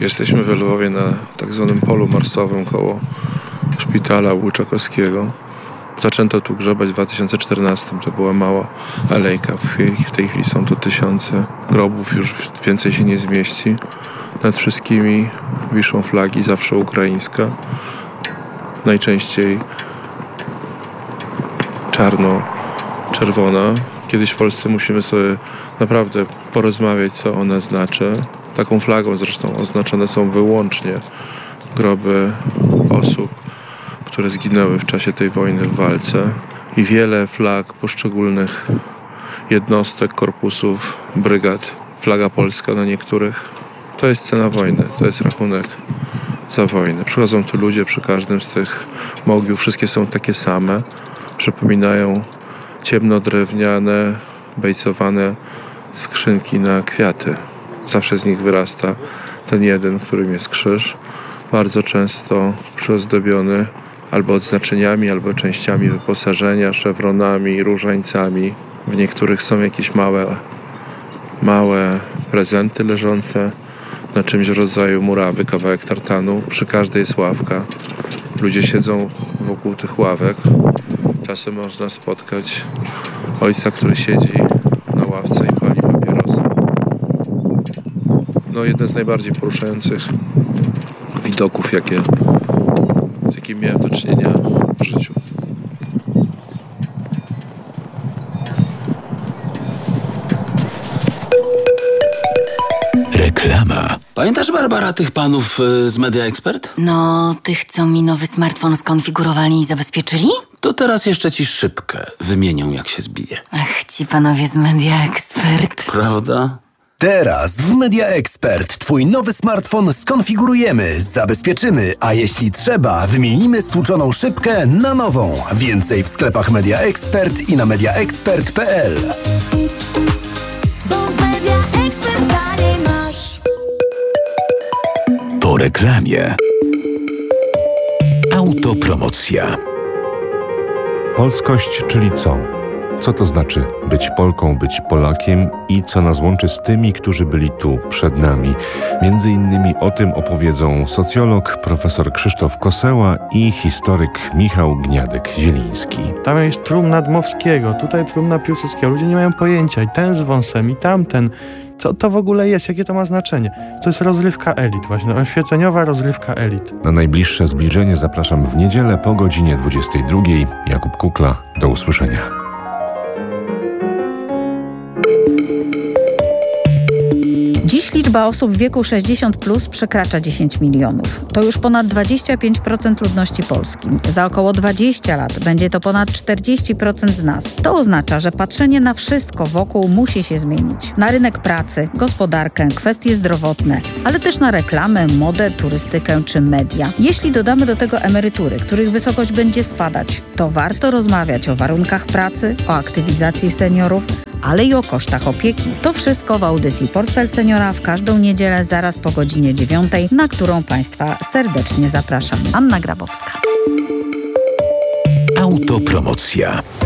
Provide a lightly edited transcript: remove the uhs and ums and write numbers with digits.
Jesteśmy w Lwowie na tak zwanym polu marsowym koło szpitala Łyczakowskiego. Zaczęto tu grzebać w 2014. To była mała alejka. W tej chwili są to tysiące grobów, już więcej się nie zmieści. Nad wszystkimi wiszą flagi, zawsze ukraińska. Najczęściej czarno-czerwona. Kiedyś w Polsce musimy sobie naprawdę porozmawiać, co ona znaczy. Taką flagą zresztą oznaczone są wyłącznie groby osób, które zginęły w czasie tej wojny w walce, i wiele flag poszczególnych jednostek, korpusów, brygad. Flaga polska na niektórych. To jest cena wojny, to jest rachunek za wojnę. Przychodzą tu ludzie przy każdym z tych mogił. Wszystkie są takie same. Przypominają ciemnodrewniane, bejcowane skrzynki na kwiaty. Zawsze z nich wyrasta ten jeden, którym jest krzyż. Bardzo często przyozdobiony albo odznaczeniami, albo częściami wyposażenia, szewronami, różańcami. W niektórych są jakieś małe prezenty leżące na czymś w rodzaju murawy, kawałek tartanu. Przy każdej jest ławka. Ludzie siedzą wokół tych ławek. Czasem można spotkać ojca, który siedzi na ławce i pali papierosa. No, jeden z najbardziej poruszających widoków, z jakim miałem do czynienia w życiu. Reklama. Pamiętasz, Barbara, tych panów z Media Expert? No, tych, co mi nowy smartfon skonfigurowali i zabezpieczyli? To teraz jeszcze ci szybkę wymienią, jak się zbije. Ach, ci panowie z Media Expert. Prawda? Teraz w Media Expert twój nowy smartfon skonfigurujemy, zabezpieczymy, a jeśli trzeba, wymienimy stłuczoną szybkę na nową. Więcej w sklepach Media Expert i na mediaexpert.pl. Po reklamie. Autopromocja. Polskość, czyli co? Co to znaczy być Polką, być Polakiem i co nas łączy z tymi, którzy byli tu przed nami? Między innymi o tym opowiedzą socjolog profesor Krzysztof Koseła i historyk Michał Gniadek-Zieliński. Tam jest trumna Dmowskiego, tutaj trumna Piłsudskiego. Ludzie nie mają pojęcia i ten z wąsem i tamten. Co to w ogóle jest? Jakie to ma znaczenie? To jest rozrywka elit właśnie, oświeceniowa rozrywka elit. Na najbliższe zbliżenie zapraszam w niedzielę po godzinie 22. Jakub Kukla. Do usłyszenia. Dziś liczba osób w wieku 60+ przekracza 10 milionów. To już ponad 25% ludności Polski. Za około 20 lat będzie to ponad 40% z nas. To oznacza, że patrzenie na wszystko wokół musi się zmienić. Na rynek pracy, gospodarkę, kwestie zdrowotne, ale też na reklamę, modę, turystykę czy media. Jeśli dodamy do tego emerytury, których wysokość będzie spadać, to warto rozmawiać o warunkach pracy, o aktywizacji seniorów, ale i o kosztach opieki. To wszystko w audycji Portfel Seniora w każdą niedzielę zaraz po godzinie 9, na którą Państwa serdecznie zapraszam. Anna Grabowska. Autopromocja.